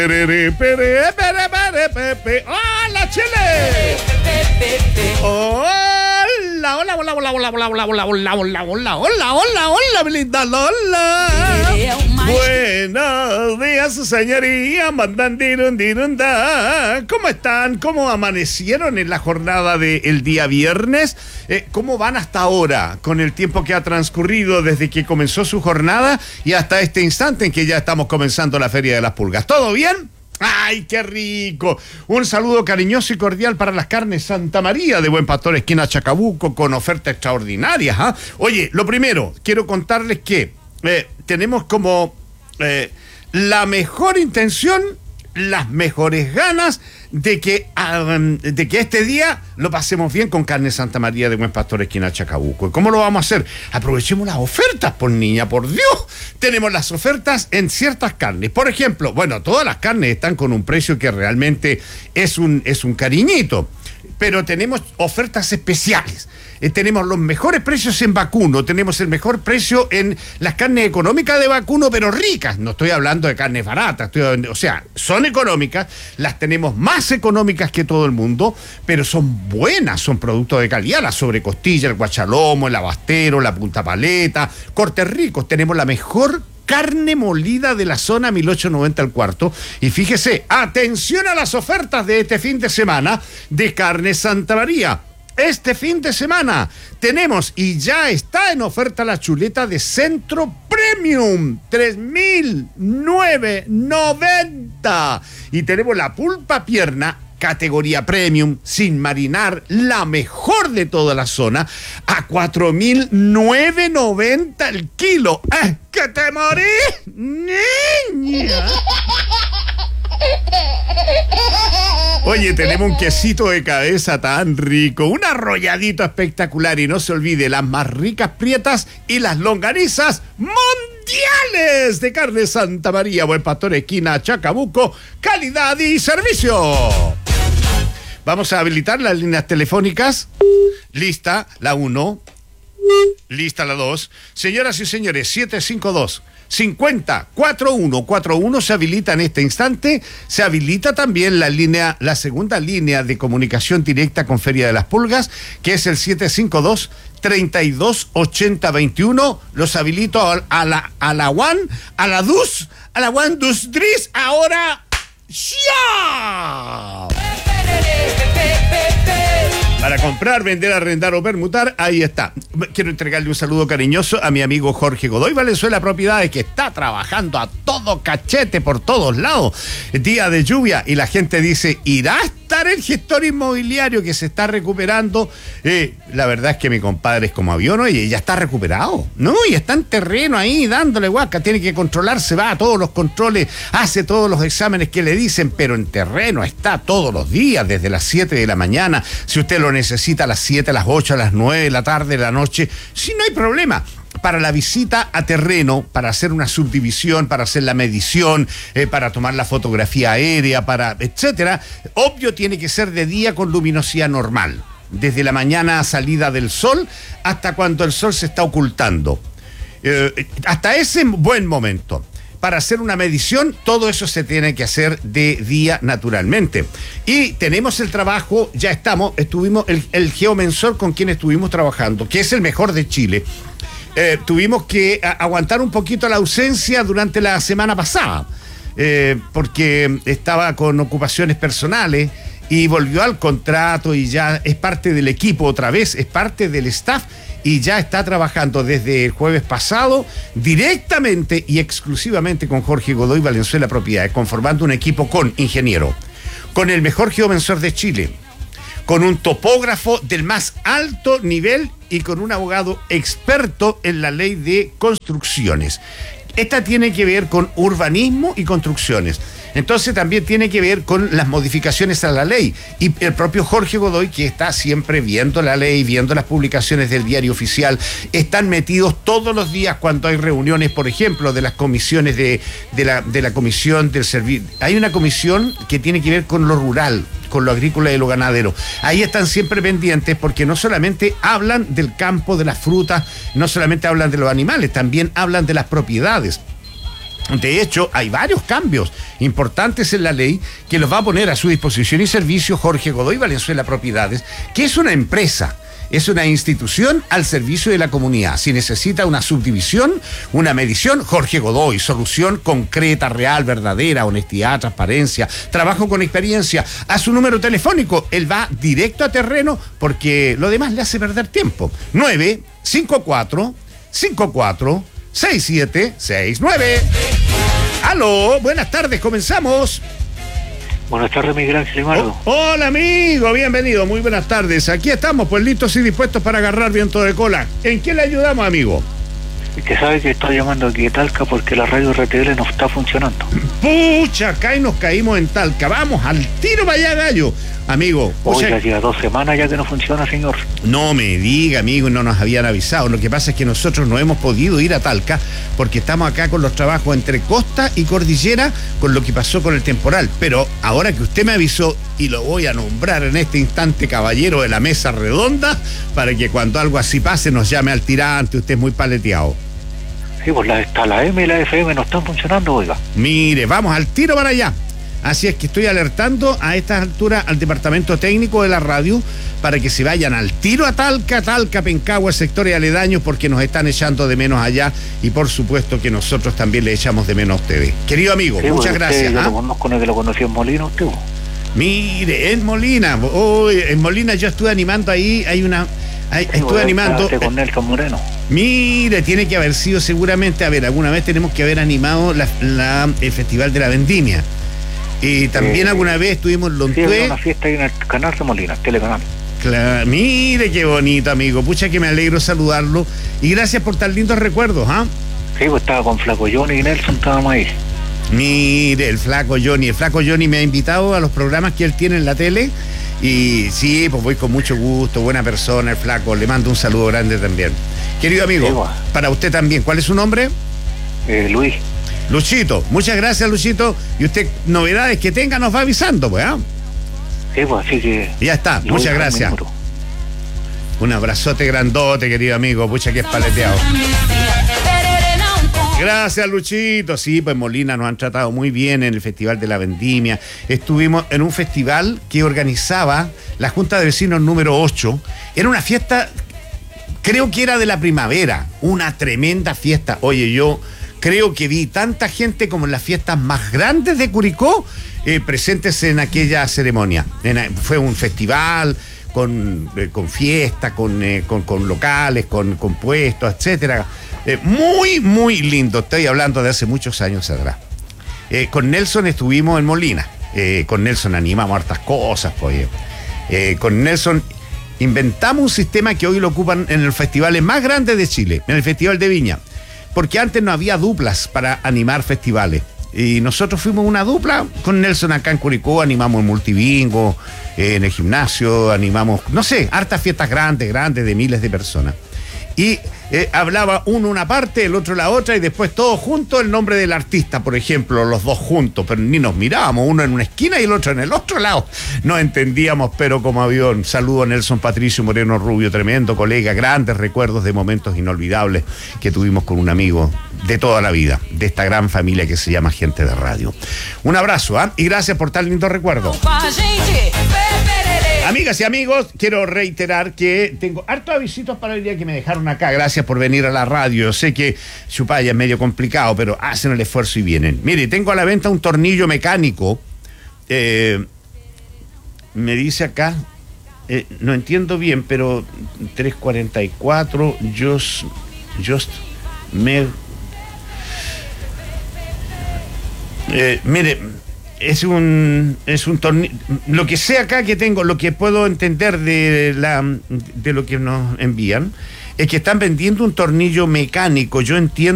¡Hola, Chile! Hola, hola, hola, hola, hola, hola, hola, hola, hola, hola, hola, hola, hola, hola, Belinda Lola. Buenos días, señoría. Mandandirundirunda. ¿Cómo están? ¿Cómo amanecieron en la jornada del día viernes? ¿Cómo van hasta ahora con el tiempo que ha transcurrido desde que comenzó su jornada y hasta este instante en que ya estamos comenzando la Feria de las Pulgas? ¿Todo bien? ¡Ay, qué rico! Un saludo cariñoso y cordial para las carnes Santa María de Buen Pastor, esquina Chacabuco, con ofertas extraordinarias, ¿ah? Oye, lo primero, quiero contarles que tenemos como la mejor intención, las mejores ganas de que este día lo pasemos bien con carne Santa María de Buen Pastor, esquina Chacabuco. ¿Y cómo lo vamos a hacer? Aprovechemos las ofertas, por niña, por Dios. Tenemos las ofertas en ciertas carnes. Por ejemplo, bueno, todas las carnes están con un precio que realmente es un cariñito, pero tenemos ofertas especiales. Tenemos los mejores precios en vacuno, tenemos el mejor precio en las carnes económicas de vacuno, pero ricas. No estoy hablando de carnes baratas, o sea, son económicas, las tenemos más económicas que todo el mundo, pero son buenas, son productos de calidad. La sobrecostilla, el guachalomo, el abastero, la punta paleta, cortes ricos. Tenemos la mejor carne molida de la zona 1890 al cuarto. Y fíjese, atención a las ofertas de este fin de semana de carne Santa María. Este fin de semana tenemos, y ya está en oferta, la chuleta de Centro Premium, 3.990. Y tenemos la pulpa pierna, categoría Premium, sin marinar, la mejor de toda la zona, a 4.990 el kilo. ¡Que te morí, niña! Oye, tenemos un quesito de cabeza tan rico, un arrolladito espectacular, y no se olvide, las más ricas prietas y las longanizas mundiales de carne Santa María, Buen Pastor, esquina Chacabuco, calidad y servicio. Vamos a habilitar las líneas telefónicas. Lista la 1. Lista la 2. Señoras y señores, 752-50-4141 se habilita en este instante. Se habilita también la segunda línea de comunicación directa con Feria de las Pulgas, que es el 752-328021. Los habilito a la one, a la dos, a la one, dos, tres. Ahora ¡ya! Para comprar, vender, arrendar o permutar, ahí está. Quiero entregarle un saludo cariñoso a mi amigo Jorge Godoy Valenzuela Propiedades, que está trabajando a todo cachete por todos lados. Día de lluvia y la gente dice, ¿irá a estar el gestor inmobiliario que se está recuperando? La verdad es que mi compadre es como avión, oye, ya está recuperado, ¿no? Y está en terreno ahí dándole guaca, tiene que controlarse, va a todos los controles, hace todos los exámenes que le dicen, pero en terreno está todos los días, desde las 7 de la mañana. Si usted lo necesita a las 7, a las 8, a las 9 de la tarde, de la noche, sí, no hay problema. Para la visita a terreno, para hacer una subdivisión, para hacer la medición, para tomar la fotografía aérea, para etcétera, obvio tiene que ser de día con luminosidad normal, desde la mañana a salida del sol hasta cuando el sol se está ocultando, hasta ese buen momento. Para hacer una medición, todo eso se tiene que hacer de día naturalmente. Y tenemos el trabajo, estuvimos el geomensor con quien estuvimos trabajando, que es el mejor de Chile. Tuvimos que aguantar un poquito la ausencia durante la semana pasada, porque estaba con ocupaciones personales y volvió al contrato y ya es parte del equipo otra vez, es parte del staff. Y ya está trabajando desde el jueves pasado directamente y exclusivamente con Jorge Godoy Valenzuela Propiedades, conformando un equipo con ingeniero, con el mejor geomensor de Chile, con un topógrafo del más alto nivel y con un abogado experto en la ley de construcciones. Esta tiene que ver con urbanismo y construcciones. Entonces también tiene que ver con las modificaciones a la ley. Y el propio Jorge Godoy, que está siempre viendo la ley, viendo las publicaciones del Diario Oficial, están metidos todos los días cuando hay reuniones, por ejemplo, de las comisiones de la comisión del servicio. Hay una comisión que tiene que ver con lo rural, con lo agrícola y lo ganadero. Ahí están siempre pendientes porque no solamente hablan del campo, de las frutas, no solamente hablan de los animales, también hablan de las propiedades. De hecho, hay varios cambios importantes en la ley que los va a poner a su disposición y servicio Jorge Godoy Valenzuela Propiedades, que es una empresa. Es una institución al servicio de la comunidad. Si necesita una subdivisión, una medición, Jorge Godoy, solución concreta, real, verdadera, honestidad, transparencia, trabajo con experiencia. A su número telefónico, él va directo a terreno porque lo demás le hace perder tiempo. 954-54-6769. Aló, buenas tardes, comenzamos. Buenas tardes, Miguel Ángel Limardo. Hola, amigo, bienvenido, muy buenas tardes. Aquí estamos, pues listos y dispuestos para agarrar viento de cola. ¿En qué le ayudamos, amigo? Es que sabe que estoy llamando aquí de Talca porque la radio RTL no está funcionando. Pucha, acá y nos caímos en Talca. Vamos, al tiro para allá, gallo. Amigo. Oiga, lleva 2 semanas ya que no funciona, señor. No me diga, amigo, no nos habían avisado. Lo que pasa es que nosotros no hemos podido ir a Talca porque estamos acá con los trabajos entre costa y cordillera con lo que pasó con el temporal. Pero ahora que usted me avisó, y lo voy a nombrar en este instante caballero de la mesa redonda, para que cuando algo así pase nos llame al tirante, usted es muy paleteado. Sí, pues la M y la FM no están funcionando, oiga. Mire, vamos al tiro para allá. Así es que estoy alertando a estas alturas al departamento técnico de la radio para que se vayan al tiro a Talca, Pencahua, sectores aledaños, porque nos están echando de menos allá y por supuesto que nosotros también le echamos de menos a ustedes. Querido amigo, sí, muchas gracias. Yo lo conozco, no es que lo conocí en Molina, usted. Mire, en Molina, en Molina yo estuve animando ahí, estuve animando con Nelson Moreno. Mire, tiene que haber sido seguramente, alguna vez tenemos que haber animado el Festival de la Vendimia. Y también alguna vez estuvimos en Lontué. Sí, una fiesta ahí en el canal de Molina, Telecanal. Claro, mire qué bonito, amigo. Pucha que me alegro saludarlo. Y gracias por tan lindos recuerdos, ¿ah? Sí, pues estaba con Flaco Johnny y Nelson, estábamos ahí. Mire, el Flaco Johnny me ha invitado a los programas que él tiene en la tele. Y sí, pues voy con mucho gusto, buena persona, el Flaco. Le mando un saludo grande también. Querido amigo, sí, bueno, para usted también. ¿Cuál es su nombre? Luis. Luchito, muchas gracias, Luchito. Y usted, novedades que tenga, nos va avisando, pues, ¿ah? Sí, pues, así que... Ya está, muchas gracias. Un abrazote grandote, querido amigo. Pucha que es paleteado. Gracias, Luchito. Sí, pues Molina nos han tratado muy bien en el Festival de la Vendimia. Estuvimos en un festival que organizaba la Junta de Vecinos número 8. Era una fiesta, creo que era de la primavera. Una tremenda fiesta. Oye, yo creo que vi tanta gente como en las fiestas más grandes de Curicó presentes en aquella ceremonia. Fue un festival con fiesta, con locales, con puestos, etcétera. Muy, muy lindo. Estoy hablando de hace muchos años atrás. Con Nelson estuvimos en Molina. Con Nelson animamos hartas cosas, pues. Con Nelson inventamos un sistema que hoy lo ocupan en los festivales más grandes de Chile, en el Festival de Viña. Porque antes no había duplas para animar festivales. Y nosotros fuimos una dupla con Nelson acá en Curicó, animamos el multibingo, en el gimnasio, animamos, no sé, hartas fiestas grandes de miles de personas. Y hablaba uno una parte, el otro la otra, y después todos juntos el nombre del artista, por ejemplo, los dos juntos, pero ni nos mirábamos, uno en una esquina y el otro en el otro lado. No entendíamos, pero como avión. Saludo a Nelson Patricio Moreno Rubio, tremendo colega, grandes recuerdos de momentos inolvidables que tuvimos con un amigo de toda la vida, de esta gran familia que se llama Gente de Radio. Un abrazo, y gracias por tan lindo recuerdo. Amigas y amigos, quiero reiterar que tengo hartos avisitos para el día que me dejaron acá. Gracias por venir a la radio. Yo sé que Chupaya es medio complicado, pero hacen el esfuerzo y vienen. Mire, tengo a la venta un tornillo mecánico. Me dice acá, no entiendo bien, pero 344, mire, es un tornillo. Lo que sé acá que tengo, lo que puedo entender de lo que nos envían, es que están vendiendo un tornillo mecánico. Yo entiendo